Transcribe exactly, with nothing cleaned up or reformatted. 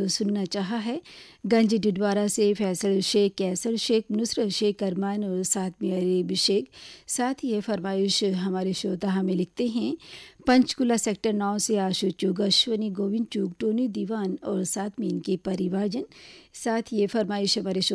सुनना चाहा है। गंज डिडवारा से फैसल शेख, कैसर शेख, नुसरत शेख अरमान और साथ में अरेब शेख। साथ ही ये फरमाइश हमारे श्रोता हमें लिखते हैं पंचकुला सेक्टर नौ से आशु चुग, अश्वनी गोविंद चुग, टोनी दीवान और साथ में इनके परिवारजन। साथ ही ये फरमाइश हमारे